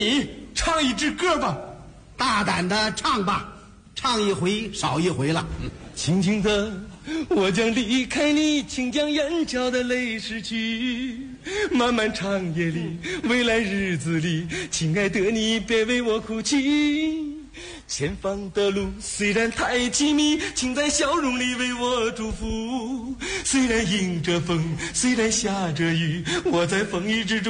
你唱一支歌吧， 大胆的唱吧，唱一回少一回了。 轻轻的，我将离开你，请将眼角的泪拭去。漫漫长夜里，未来日子里，亲爱的你别为我哭泣。前方的路虽然太凄迷，请在笑容里为我祝福。虽然迎着风，虽然下着雨，我在风雨之中